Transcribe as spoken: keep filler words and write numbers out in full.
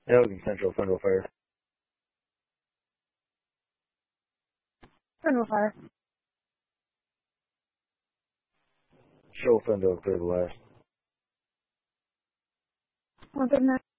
Elgin Central, Federal Fire. Federal Fire. Show Fendel, clear the last. one thirty-nine.